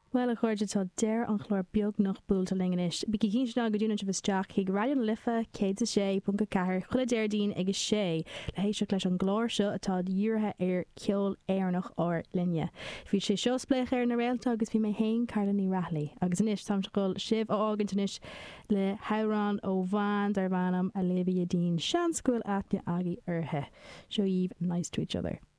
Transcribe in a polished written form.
Well a chuirde tá deir an chlór beag nach búlta linganis. Bhí cín sin go dúna bhisteach ag radio lifa cé sé punca cethir chula déirdín agus sé le hééis leis an glóir seo atá dúrtha ar ceol éarnach á linne. Bhí sé seo spléich ar na réalta agus bhí mé hain Carlaní Rathley agus inis tam goil sibh ágantanis le Hárán ó bhain dar bhanam a lébi a dín seanscoil atne agaí orthe. Show you nice to each other.